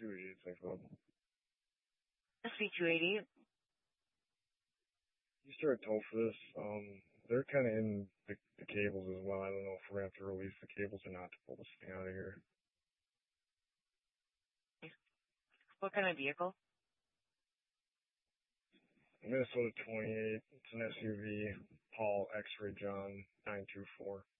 288, thanks, bud. SV288. You start a tow for this. They're kind of in the cables as well. I don't know if we're going to have to release the cables or not to pull this thing out of here. What kind of vehicle? Minnesota 28. It's an SUV. Paul X-Ray John 924.